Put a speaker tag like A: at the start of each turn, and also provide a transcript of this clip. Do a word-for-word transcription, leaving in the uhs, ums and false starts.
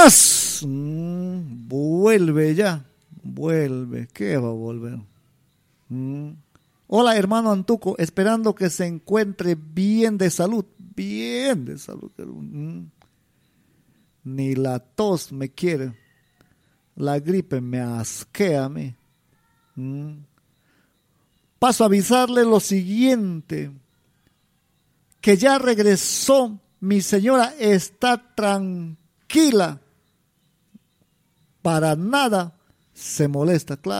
A: Mm, vuelve ya, vuelve, ¿qué va a volver? Mm. Hola hermano Antuco, esperando que se encuentre bien de salud, bien de salud. Mm. Ni la tos me quiere, la gripe me asquea a mí. Mm. Paso a avisarle lo siguiente, que ya regresó, mi señora está tranquila, para nada se molesta, claro.